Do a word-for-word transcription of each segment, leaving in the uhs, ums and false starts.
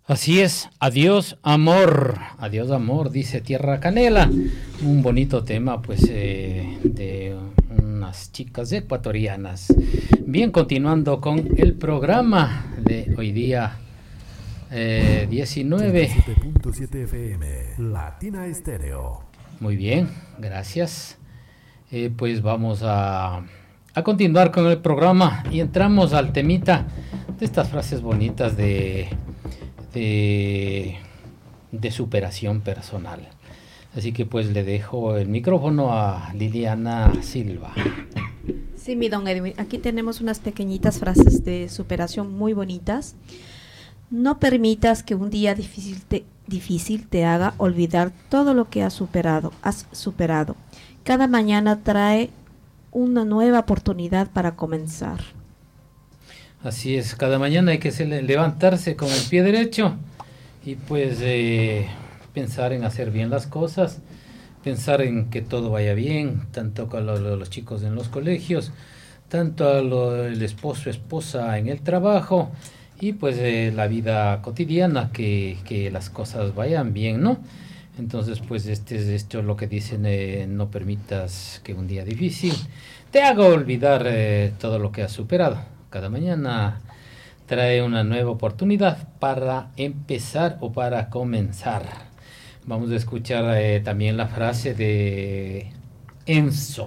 Así es, adiós amor, adiós amor, dice Tierra Canela, un bonito tema pues eh, de unas chicas ecuatorianas. Bien, continuando con el programa de hoy día eh, diecinueve. ochenta y siete punto siete F M, Latina Estéreo. Muy bien, gracias. Eh, pues vamos a, a continuar con el programa y entramos al temita de estas frases bonitas de... De, de superación personal. Así que pues le dejo el micrófono a Liliana Silva. Sí, mi don Edwin, aquí tenemos unas pequeñitas frases de superación muy bonitas. No permitas que un día difícil te, difícil te haga olvidar todo lo que has superado, has superado. Cada mañana trae una nueva oportunidad para comenzar. Así es, cada mañana hay que levantarse con el pie derecho y pues eh, pensar en hacer bien las cosas, pensar en que todo vaya bien, tanto con lo, lo, los chicos en los colegios, tanto a lo, el esposo, esposa en el trabajo y pues eh, la vida cotidiana, que, que las cosas vayan bien, ¿no? Entonces pues este es esto lo que dicen, eh, no permitas que un día difícil te haga olvidar eh, todo lo que has superado. Cada mañana trae una nueva oportunidad para empezar o para comenzar. Vamos a escuchar eh, también la frase de Enzo.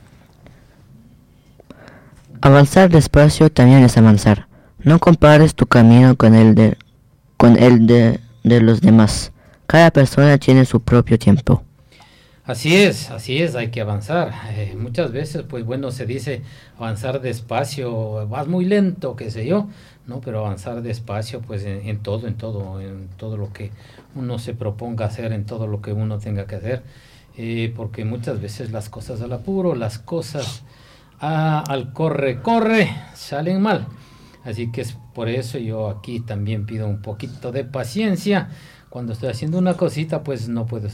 Avanzar despacio también es avanzar. No compares tu camino con el de, con el de, de los demás. Cada persona tiene su propio tiempo. Así es, así es, hay que avanzar. Eh, muchas veces, pues bueno, se dice avanzar despacio, vas muy lento, qué sé yo, ¿no? Pero avanzar despacio, pues en, en todo, en todo, en todo lo que uno se proponga hacer, en todo lo que uno tenga que hacer, eh, porque muchas veces las cosas al apuro, las cosas a, al corre, corre, salen mal. Así que es por eso yo aquí también pido un poquito de paciencia. Cuando estoy haciendo una cosita, pues no puedo